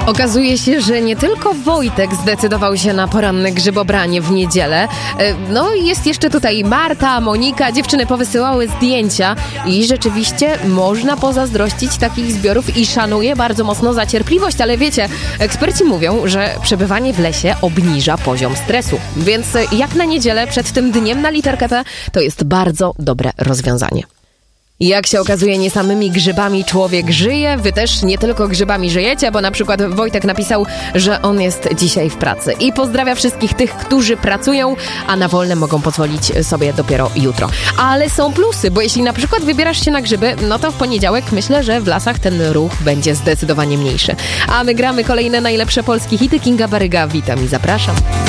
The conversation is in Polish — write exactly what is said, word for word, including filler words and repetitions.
Okazuje się, że nie tylko Wojtek zdecydował się na poranne grzybobranie w niedzielę. No i jest jeszcze tutaj Marta, Monika. Dziewczyny powysyłały zdjęcia i rzeczywiście można pozazdrościć takich zbiorów i szanuję bardzo mocno za cierpliwość, ale wiecie, eksperci mówią, że przebywanie w lesie obniża poziom stresu. Więc jak na niedzielę przed tym dniem na literkę P, to jest bardzo dobre rozwiązanie. Jak się okazuje, nie samymi grzybami człowiek żyje. Wy też nie tylko grzybami żyjecie, bo na przykład Wojtek napisał, że on jest dzisiaj w pracy i pozdrawia wszystkich tych, którzy pracują, a na wolne mogą pozwolić sobie dopiero jutro. Ale są plusy, bo jeśli na przykład wybierasz się na grzyby, no to w poniedziałek myślę, że w lasach ten ruch będzie zdecydowanie mniejszy. A my gramy kolejne najlepsze polskie hity. Kinga Baryga, witam i zapraszam.